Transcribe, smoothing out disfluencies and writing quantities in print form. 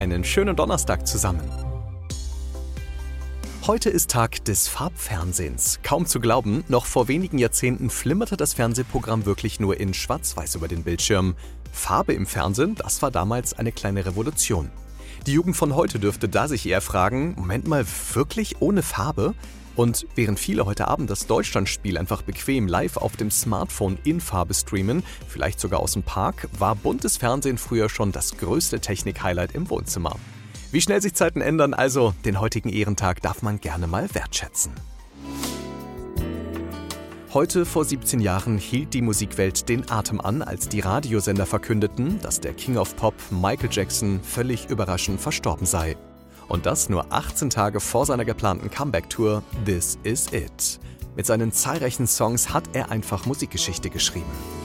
Einen schönen Donnerstag zusammen. Heute ist Tag des Farbfernsehens. Kaum zu glauben, noch vor wenigen Jahrzehnten flimmerte das Fernsehprogramm wirklich nur in Schwarz-Weiß über den Bildschirm. Farbe im Fernsehen, das war damals eine kleine Revolution. Die Jugend von heute dürfte da sich eher fragen, Moment mal, wirklich ohne Farbe? Und während viele heute Abend das Deutschlandspiel einfach bequem live auf dem Smartphone in Farbe streamen, vielleicht sogar aus dem Park, war buntes Fernsehen früher schon das größte Technik-Highlight im Wohnzimmer. Wie schnell sich Zeiten ändern, also den heutigen Ehrentag darf man gerne mal wertschätzen. Heute vor 17 Jahren hielt die Musikwelt den Atem an, als die Radiosender verkündeten, dass der King of Pop Michael Jackson völlig überraschend verstorben sei. Und das nur 18 Tage vor seiner geplanten Comeback-Tour This Is It. Mit seinen zahlreichen Songs hat er einfach Musikgeschichte geschrieben.